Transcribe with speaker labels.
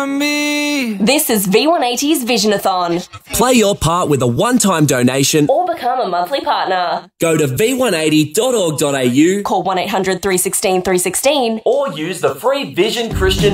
Speaker 1: from me.
Speaker 2: This is V180's Visionathon.
Speaker 3: Play your part with a one-time donation
Speaker 2: Or become a monthly partner.
Speaker 3: Go to v180.org.au,
Speaker 2: Call 1-800-316-316
Speaker 3: or use the free Vision Christian